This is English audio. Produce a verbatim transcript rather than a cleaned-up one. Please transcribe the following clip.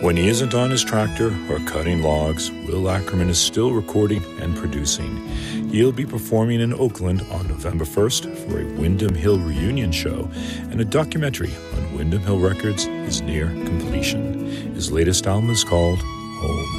When he isn't on his tractor or cutting logs, Will Ackerman is still recording and producing. He'll be performing in Oakland on November first for a Windham Hill reunion show, and a documentary on Windham Hill Records is near completion. His latest album is called Home.